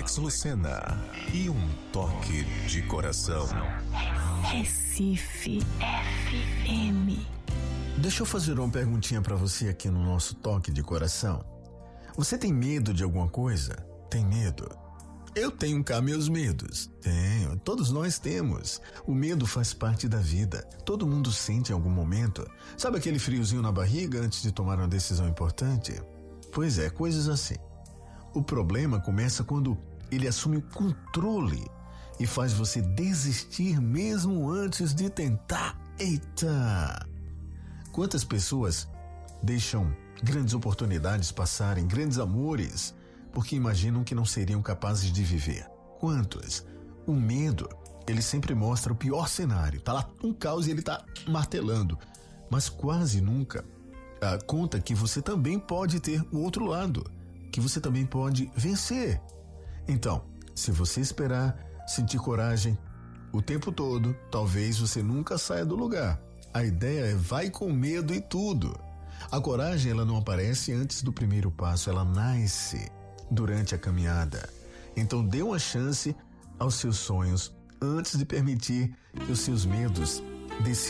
Alex Lucena e um toque de coração. Recife FM. Deixa eu fazer uma perguntinha pra você aqui no nosso toque de coração. Você tem medo de alguma coisa? Tem medo? Eu tenho cá meus medos. Tenho, todos nós temos. O medo faz parte da vida. Todo mundo sente em algum momento. Sabe aquele friozinho na barriga antes de tomar uma decisão importante? Pois é, coisas assim. O problema começa quando ele assume o controle e faz você desistir mesmo antes de tentar. Eita! Quantas pessoas deixam grandes oportunidades passarem, grandes amores, porque imaginam que não seriam capazes de viver? Quantos? O medo, ele sempre mostra o pior cenário. Tá lá um caos e ele tá martelando, mas quase nunca conta que você também pode ter o outro lado, que você também pode vencer. Então, se você esperar, sentir coragem o tempo todo, talvez você nunca saia do lugar. A ideia é vai com medo e tudo. A coragem, ela não aparece antes do primeiro passo, ela nasce durante a caminhada. Então dê uma chance aos seus sonhos antes de permitir que os seus medos decidam